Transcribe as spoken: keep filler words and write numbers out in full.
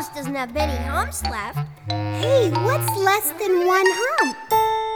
house doesn't have many humps left. Hey, what's less than one hump?